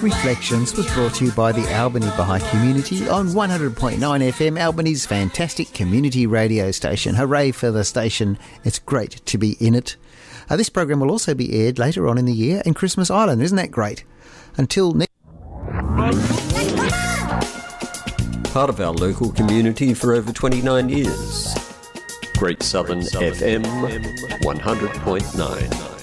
Reflections was brought to you by the Albany Baha'i community on 100.9 FM, Albany's fantastic community radio station. Hooray for the station. It's great to be in it. This program will also be aired later on in the year in Christmas Island. Isn't that great? Until next... Part of our local community for over 29 years. Great Southern FM 100.9.